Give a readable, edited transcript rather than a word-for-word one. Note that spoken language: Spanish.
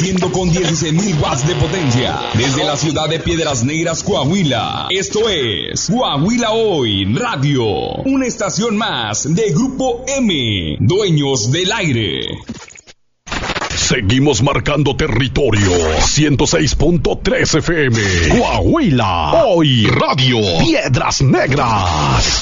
emitiendo con 16.000 watts de potencia desde la ciudad de Piedras Negras, Coahuila. Esto es Coahuila Hoy Radio, una estación más de Grupo M, dueños del aire. Seguimos marcando territorio. 106.3 FM. Coahuila Hoy Radio. Piedras Negras.